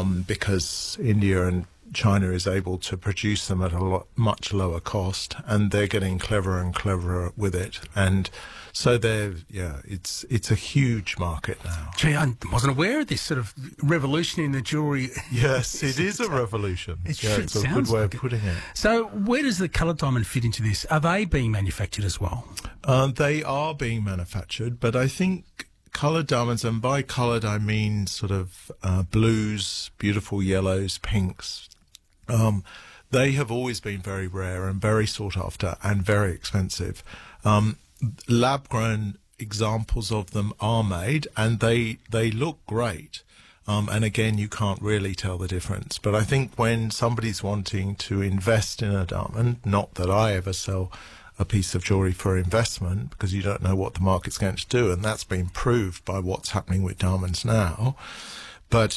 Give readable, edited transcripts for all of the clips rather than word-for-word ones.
because India and China is able to produce them at much lower cost, and they're getting cleverer and cleverer with it. And so it's a huge market now. Gee, I wasn't aware of this sort of revolution in the jewellery. Yes, it is a revolution. It's a good way of putting it. So where does the coloured diamond fit into this? Are they being manufactured as well? They are being manufactured, but I think coloured diamonds, and by coloured I mean sort of blues, beautiful yellows, pinks, they have always been very rare and very sought after and very expensive. Lab-grown examples of them are made, and they look great. And again, you can't really tell the difference. But I think when somebody's wanting to invest in a diamond, not that I ever sell a piece of jewellery for investment, because you don't know what the market's going to do, and that's been proved by what's happening with diamonds now. But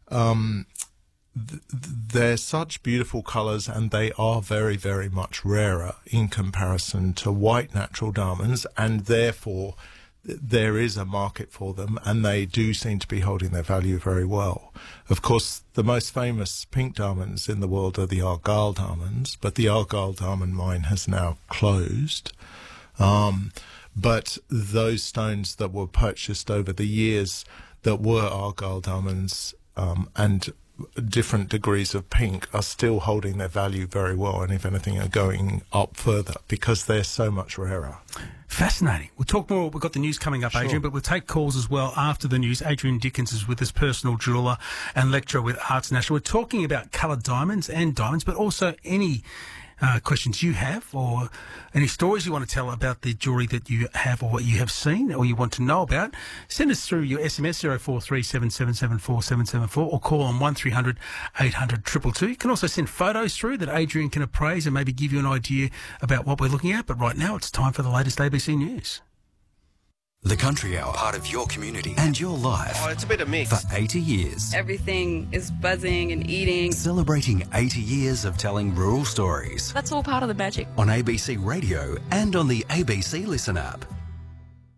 they're such beautiful colours, and they are very, very much rarer in comparison to white natural diamonds, and therefore there is a market for them, and they do seem to be holding their value very well. Of course, the most famous pink diamonds in the world are the Argyle diamonds, but the Argyle diamond mine has now closed. But those stones that were purchased over the years that were Argyle diamonds and different degrees of pink are still holding their value very well, and if anything are going up further because they're so much rarer. Fascinating. We'll talk more. We've got the news coming up, Sure. Adrian, but we'll take calls as well after the news. Adrian Dickens is with us, personal jeweller and lecturer with Arts National. We're talking about coloured diamonds and diamonds, but also any questions you have, or any stories you want to tell about the jewellery that you have or what you have seen or you want to know about. Send us through your SMS 0437774774 or call on 1300 800 222. You can also send photos through that Adrian can appraise and maybe give you an idea about what we're looking at. But right now it's time for the latest ABC News. The Country Hour, part of your community and your life. Oh, it's a bit of mix. For 80 years. Everything is buzzing and eating. Celebrating 80 years of telling rural stories. That's all part of the magic. On ABC Radio and on the ABC Listen app.